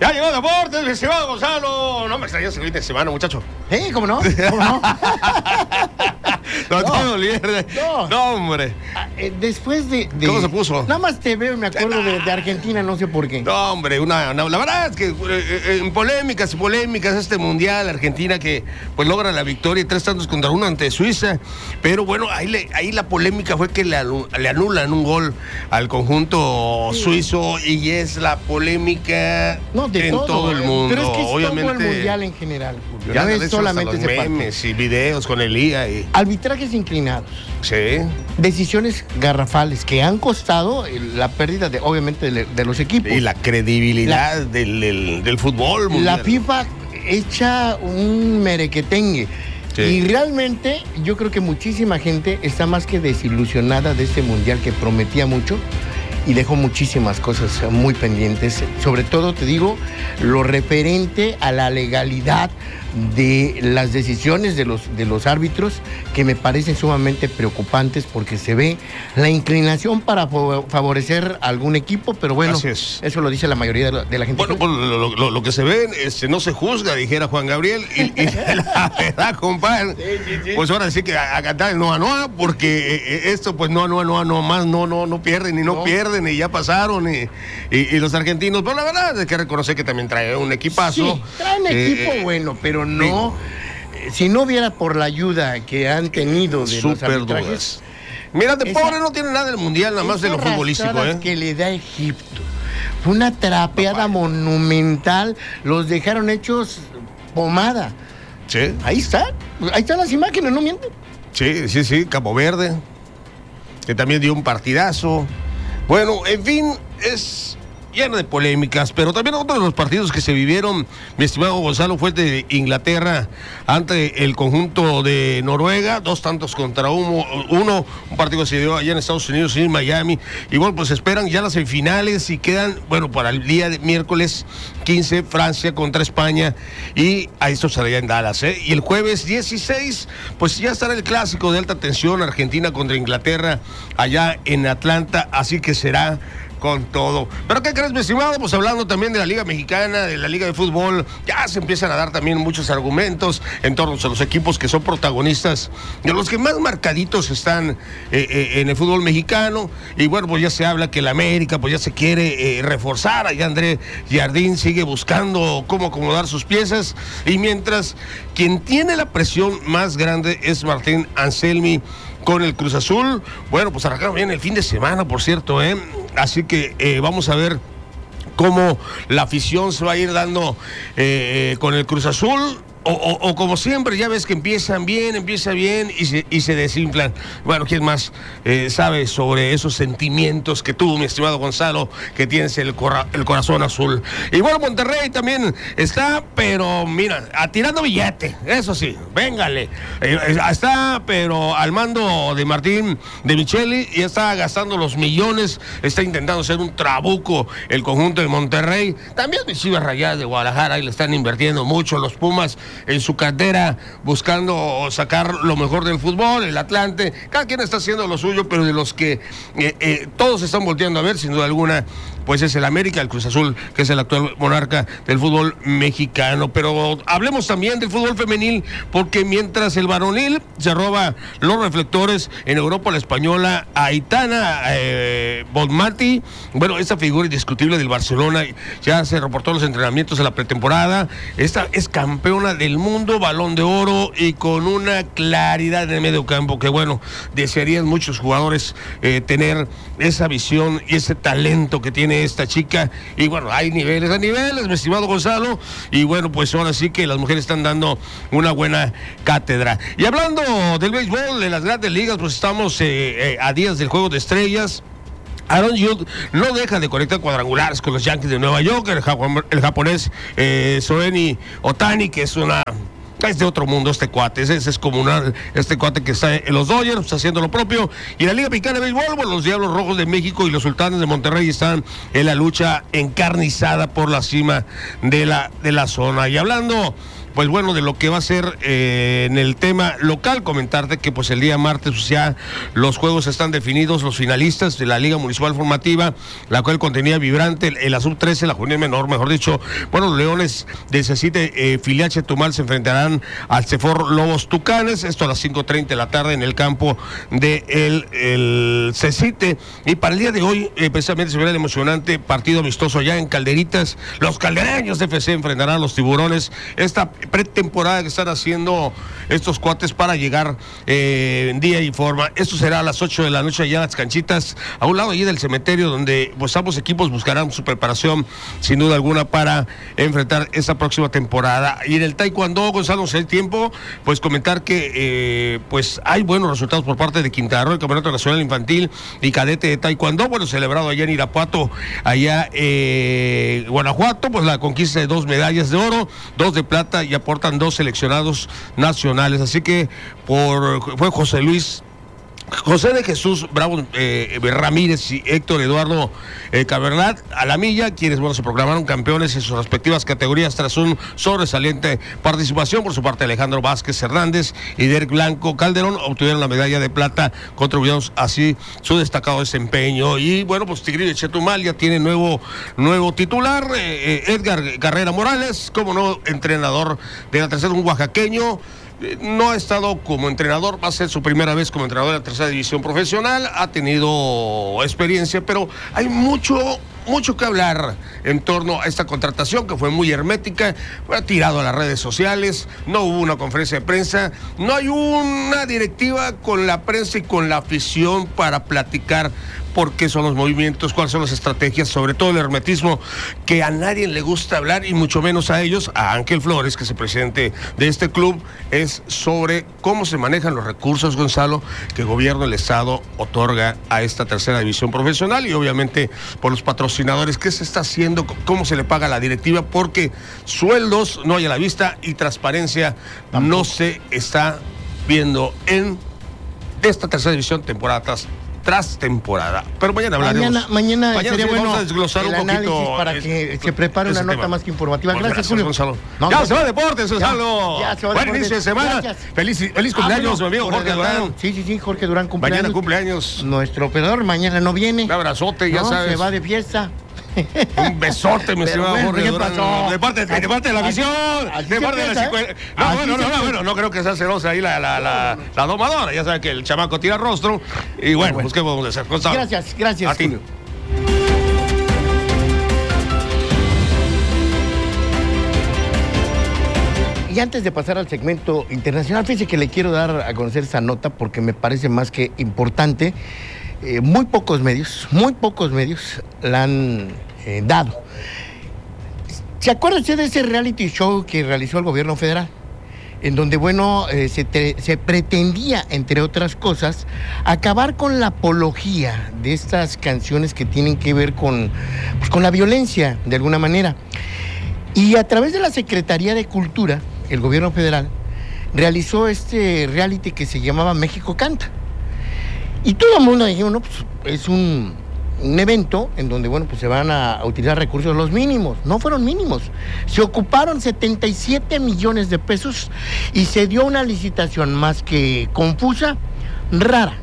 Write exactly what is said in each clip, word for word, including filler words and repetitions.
Ya llegó Deportes, mi estimado Gonzalo. No me extrañas el fin de semana, muchacho. ¿Eh? ¿Cómo no? ¿Cómo no? No, No, no, líder. no. No, hombre. Ah, eh, Después de, de- ¿Cómo se puso? Nada más te veo y me acuerdo de, de Argentina, no sé por qué. No, hombre, una, una- la verdad es que eh, eh, en polémicas y polémicas este mundial, Argentina que pues logra la victoria, tres tantos contra uno ante Suiza, pero bueno, ahí, le- ahí la polémica fue que le, anu- le anulan un gol al conjunto Sí. suizo y es la polémica No, de en todo, todo el eh, mundo. Pero es que es Obviamente, todo el mundial en general, Julio. ya No de es eso solamente hasta ese los partido. memes y videos con Elía y Arbitrajes inclinados, sí. decisiones garrafales que han costado eh, la pérdida de, obviamente, de, de los equipos. Y la credibilidad del, del- del fútbol mundial. La FIFA echa un merequetengue. Sí. Y realmente yo creo que muchísima gente está más que desilusionada de este mundial que prometía mucho y dejó muchísimas cosas muy pendientes. Sobre todo, te digo, lo referente a la legalidad de las decisiones de los, de los árbitros, que me parecen sumamente preocupantes porque se ve la inclinación para fa- favorecer a algún equipo, pero bueno, Así es. eso lo dice la mayoría de la, de la gente. Bueno, pues, lo, lo- lo que se ve este, no se juzga, dijera Juan Gabriel. Y, y la verdad, compadre, Sí, sí, sí. pues ahora sí que a, a cantar el no a no, porque eh, eh, esto, pues no a no a no a no más, no, no, no pierden y no, No. pierden, y ya pasaron. Y, y- y los argentinos, pues la verdad, hay que reconocer que también trae un equipazo. Sí, traen Eh, equipo eh, bueno, pero no. digo, eh, Si no hubiera por la ayuda que han tenido de los Súper arbitrajes, dudas. Mira, de esa- pobre no tiene nada del mundial, nada más de lo esas futbolístico, rascadas ¿eh? que le da Egipto. Fue una trapeada monumental. Los dejaron hechos pomada. Sí, Ahí está. Ahí están las imágenes, no mienten. sí, sí, sí, Cabo Verde, que también dio un partidazo. Bueno, en fin, es lleno de polémicas, pero también otro de los partidos que se vivieron, mi estimado Gonzalo, fue el de Inglaterra ante el conjunto de Noruega, dos tantos contra uno, uno, un partido que se dio allá en Estados Unidos y en Miami, y bueno, pues esperan ya las semifinales y quedan, bueno, para el día de miércoles quince, Francia contra España, y a esto será en Dallas, ¿eh? Y el jueves dieciséis, pues ya estará el clásico de alta tensión, Argentina contra Inglaterra, allá en Atlanta, así que será con todo. Pero ¿qué crees, mi estimado? Pues hablando también de la Liga Mexicana, de la Liga de Fútbol, ya se empiezan a dar también muchos argumentos en torno a los equipos que son protagonistas, de los que más marcaditos están eh, eh, en el fútbol mexicano. Y bueno, pues ya se habla que el América pues ya se quiere eh, reforzar. Allá André Jardín sigue buscando cómo acomodar sus piezas. Y mientras quien tiene la presión más grande es Martín Anselmi con el Cruz Azul. Bueno, pues arrancaron bien el fin de semana, por cierto, ¿eh? Así que eh, vamos a ver cómo la afición se va a ir dando eh, con el Cruz Azul. O, o, o como siempre, ya ves que empiezan bien, empieza bien y se, y se desinflan. Bueno, ¿quién más eh, sabe sobre esos sentimientos que tú, mi estimado Gonzalo, que tienes el, cora, el corazón azul? Y bueno, Monterrey también está, pero mira, atirando billete, eso sí, véngale. Eh, está, pero al mando de Martín de Micheli, y está gastando los millones, está intentando hacer un trabuco el conjunto de Monterrey. También mis Chivas Rayadas de Guadalajara, ahí le están invirtiendo mucho, los Pumas en su cantera, buscando sacar lo mejor del fútbol, el Atlante, cada quien está haciendo lo suyo, pero de los que eh, eh, todos están volteando a ver, sin duda alguna, pues es el América, el Cruz Azul, que es el actual monarca del fútbol mexicano. Pero hablemos también del fútbol femenil, porque mientras el varonil se roba los reflectores en Europa, la española Aitana eh, Bonmati, bueno, esta figura indiscutible del Barcelona, ya se reportó los entrenamientos de la pretemporada. Esta es campeona del mundo, Balón de Oro, y con una claridad en el medio campo que, bueno, desearían muchos jugadores eh, tener esa visión y ese talento que tiene esta chica. Y bueno, hay niveles a niveles, mi estimado Gonzalo, y bueno, pues ahora sí que las mujeres están dando una buena cátedra. Y hablando del béisbol, de las grandes ligas, pues estamos eh, eh, a días del Juego de Estrellas. Aaron Judge no deja de conectar cuadrangulares con los Yankees de Nueva York. El, japon, el japonés eh, Sohei Ohtani, que es una... es de otro mundo este cuate, es, es comunal, este cuate que está en los Dodgers, está haciendo lo propio. Y la Liga Mexicana de Béisbol, bueno, los Diablos Rojos de México y los Sultanes de Monterrey están en la lucha encarnizada por la cima de la, de la zona. Y hablando pues bueno, de lo que va a ser eh, en el tema local, comentarte que pues el día martes pues, ya los juegos están definidos, los finalistas de la Liga Municipal Formativa, la cual contenía Vibrante, en la sub trece, la juvenil menor, mejor dicho, bueno, los Leones del Cecite, eh, filial Chetumal, se enfrentarán al Cefor Lobos Tucanes, esto a las cinco treinta de la tarde en el campo de el, el Cecite, y para el día de hoy, eh, precisamente se verá el emocionante partido amistoso allá en Calderitas, los caldereños de F C enfrentarán a los Tiburones, esta pretemporada que están haciendo estos cuates para llegar eh, en día y forma. Esto será a las ocho de la noche allá en las canchitas, a un lado allí del cementerio, donde pues ambos equipos buscarán su preparación, sin duda alguna, para enfrentar esta próxima temporada. Y en el taekwondo, Gonzalo, no sé el tiempo, pues comentar que eh, pues hay buenos resultados por parte de Quintana Roo, el Campeonato Nacional Infantil y Cadete de Taekwondo, bueno, celebrado allá en Irapuato, allá eh, Guanajuato, pues la conquista de dos medallas de oro, dos de plata, y aportan dos seleccionados nacionales. Así que por fue José Luis José de Jesús Bravo eh, Ramírez y Héctor Eduardo eh, Cabernat a la milla, quienes bueno se proclamaron campeones en sus respectivas categorías tras un sobresaliente participación. Por su parte, Alejandro Vázquez Hernández y Derek Blanco Calderón obtuvieron la medalla de plata, contribuyendo así su destacado desempeño. Y bueno, pues Tigrillo de Chetumal ya tiene nuevo, nuevo titular, eh, Edgar Carrera Morales, como no, entrenador de la tercera, un oaxaqueño. No ha estado como entrenador, va a ser su primera vez como entrenador de la tercera división profesional, ha tenido experiencia, pero hay mucho, mucho que hablar en torno a esta contratación que fue muy hermética, fue tirado a las redes sociales, no hubo una conferencia de prensa, no hay una directiva con la prensa y con la afición para platicar por qué son los movimientos, cuáles son las estrategias, sobre todo el hermetismo, que a nadie le gusta hablar, y mucho menos a ellos, a Ángel Flores, que es el presidente de este club, es sobre cómo se manejan los recursos, Gonzalo, que el gobierno del Estado otorga a esta tercera división profesional, y obviamente por los patrocinadores, qué se está haciendo, cómo se le paga a la directiva, porque sueldos no hay a la vista y transparencia tampoco no se está viendo en esta tercera división temporada tras tras temporada. Pero mañana hablaremos. Mañana, mañana, mañana sería sí, bueno vamos a desglosar el un análisis poquito para es, que es, se prepare una nota tema. más que informativa. Pues gracias, gracias, Julio. Gonzalo. No, ya no, se va Deportes, Gonzalo. Ya, ya se va Buen Deportes. inicio de semana. Gracias. Feliz, feliz cumpleaños, ah, mi amigo Jorge Durán. Sí, sí, sí, Jorge Durán cumpleaños. Mañana cumpleaños. Nuestro operador mañana no viene. Un abrazote, ya no, sabes. se va de fiesta. Un besote, mi estimado bueno, Jorge ¿qué Durán. pasó? De parte, de parte de la visión. De parte de la cincuenta. No, bueno, no, no, bueno, no creo que sea celosa ahí la, la, la, la domadora. Ya sabe que el chamaco tira rostro. Y bueno, bueno. pues ¿qué podemos hacer? Gonzalo. Gracias, gracias, a ti. Julio. Y antes de pasar al segmento internacional, fíjese que le quiero dar a conocer esa nota porque me parece más que importante. Eh, muy pocos medios, muy pocos medios la han eh, dado. ¿Se acuerda usted de ese reality show que realizó el gobierno federal? En donde, bueno, eh, se, te, se pretendía, entre otras cosas, acabar con la apología de estas canciones que tienen que ver con, pues, con la violencia, de alguna manera. Y a través de la Secretaría de Cultura, el gobierno federal realizó este reality que se llamaba México Canta. Y todo el mundo dijo, no, pues es un, un evento en donde, bueno, pues se van a, a utilizar recursos los mínimos. No fueron mínimos. Se ocuparon setenta y siete millones de pesos y se dio una licitación más que confusa, rara.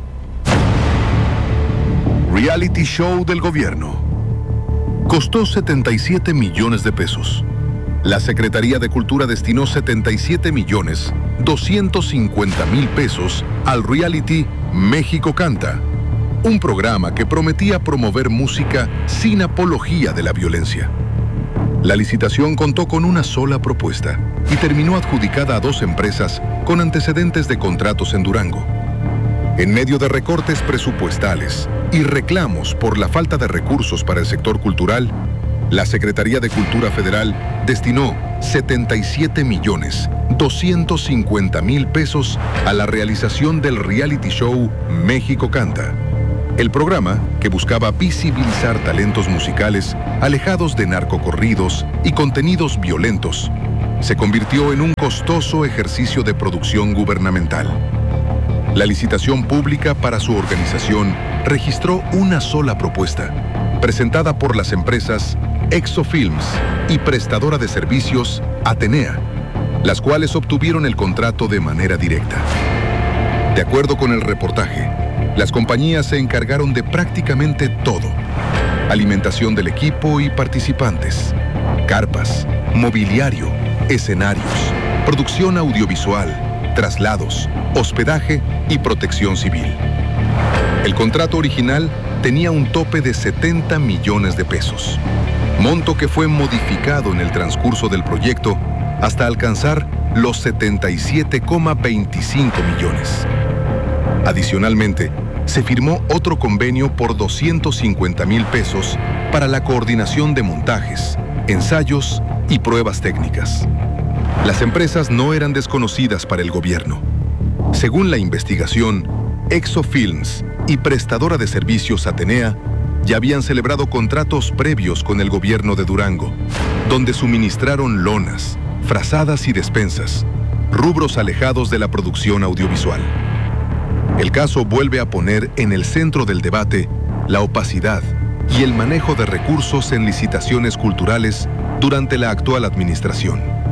Reality show del gobierno. Costó setenta y siete millones de pesos. La Secretaría de Cultura destinó setenta y siete millones doscientos cincuenta mil pesos al reality México Canta, un programa que prometía promover música sin apología de la violencia. La licitación contó con una sola propuesta y terminó adjudicada a dos empresas con antecedentes de contratos en Durango. En medio de recortes presupuestales y reclamos por la falta de recursos para el sector cultural, la Secretaría de Cultura Federal destinó setenta y siete millones doscientos cincuenta mil pesos a la realización del reality show México Canta. El programa, que buscaba visibilizar talentos musicales alejados de narcocorridos y contenidos violentos, se convirtió en un costoso ejercicio de producción gubernamental. La licitación pública para su organización registró una sola propuesta, presentada por las empresas Exofilms y prestadora de servicios Atenea, las cuales obtuvieron el contrato de manera directa. De acuerdo con el reportaje, las compañías se encargaron de prácticamente todo: alimentación del equipo y participantes, carpas, mobiliario, escenarios, producción audiovisual, traslados, hospedaje y protección civil. El contrato original tenía un tope de setenta millones de pesos, monto que fue modificado en el transcurso del proyecto hasta alcanzar los setenta y siete coma veinticinco millones. Adicionalmente, se firmó otro convenio por doscientos cincuenta mil pesos para la coordinación de montajes, ensayos y pruebas técnicas. Las empresas no eran desconocidas para el gobierno. Según la investigación, Exofilms y prestadora de servicios Atenea ya habían celebrado contratos previos con el gobierno de Durango, donde suministraron lonas, frazadas y despensas, rubros alejados de la producción audiovisual. El caso vuelve a poner en el centro del debate la opacidad y el manejo de recursos en licitaciones culturales durante la actual administración.